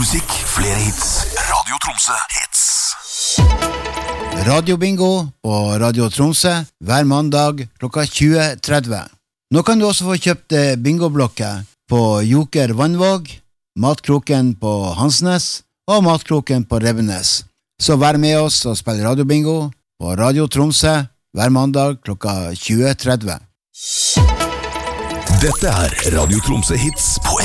musikk, flere hits. Radio Tromsø hits. Radio Bingo på Radio Tromsø hver mandag klokka 20:30. Nå kan du også få kjøpt bingoblokker på Joker Vannvåg, Matkroken på Hansnes og Matkroken på Rebbenes. Så vær med oss og spill Radio Bingo på Radio Tromsø hver mandag klokka 20:30. Dette Radio Tromsø hits på